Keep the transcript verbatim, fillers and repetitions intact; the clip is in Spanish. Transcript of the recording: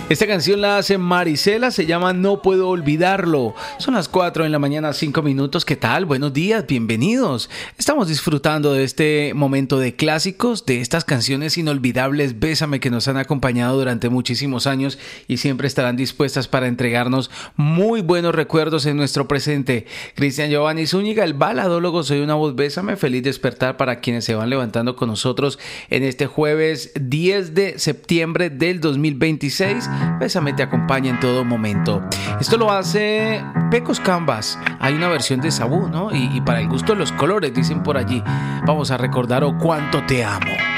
Esta canción la hace Marisela, se llama No Puedo Olvidarlo. Son las cuatro de la mañana, cinco minutos. ¿Qué tal? Buenos días, bienvenidos. Estamos disfrutando de este momento de clásicos, de estas canciones inolvidables, Bésame, que nos han acompañado durante muchísimos años y siempre estarán dispuestas para entregarnos muy buenos recuerdos en nuestro presente. Cristian Giovanni Zúñiga, el baladólogo, soy una voz. Bésame, feliz despertar para quienes se van levantando con nosotros en este jueves diez de septiembre del dos mil veintiséis. Bésame te acompaña en todo momento. Esto lo hace Pecos Canvas. Hay una versión de Sabú, ¿no? Y, y para el gusto de los colores, dicen por allí. Vamos a recordar Oh Cuánto Te Amo.